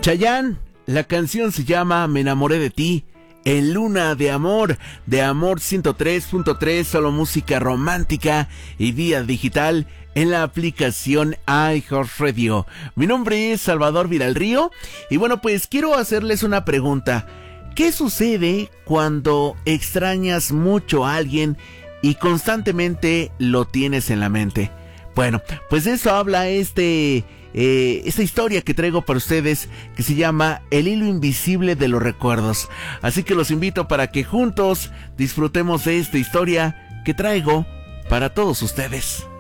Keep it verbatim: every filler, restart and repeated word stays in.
Chayanne, la canción se llama Me enamoré de ti. En Luna de Amor, de Amor ciento tres punto tres, solo música romántica y vía digital en la aplicación iHeartRadio. Mi nombre es Salvador Villarrío y bueno, pues quiero hacerles una pregunta. ¿Qué sucede cuando extrañas mucho a alguien y constantemente lo tienes en la mente? Bueno, pues de eso habla este... Eh, esta historia que traigo para ustedes, que se llama El hilo invisible de los recuerdos. Así que los invito para que juntos disfrutemos de esta historia que traigo para todos ustedes.